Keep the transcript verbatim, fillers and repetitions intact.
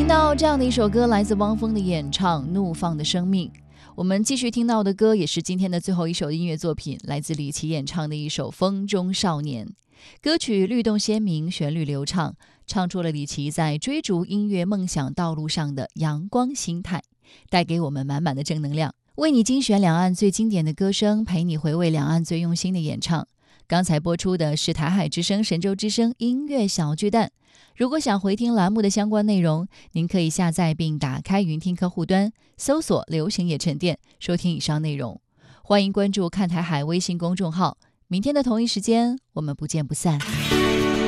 听到这样的一首歌，来自汪峰的演唱《怒放的生命》。我们继续听到的歌也是今天的最后一首音乐作品，来自李琦演唱的一首《风中少年》。歌曲律动鲜明，旋律流畅，唱出了李琦在追逐音乐梦想道路上的阳光心态，带给我们满满的正能量。为你精选两岸最经典的歌声，陪你回味两岸最用心的演唱。刚才播出的是台海之声、神州之声音乐小巨蛋。如果想回听栏目的相关内容，您可以下载并打开云听客户端，搜索流行也沉淀，收听以上内容。欢迎关注看台海微信公众号，明天的同一时间我们不见不散。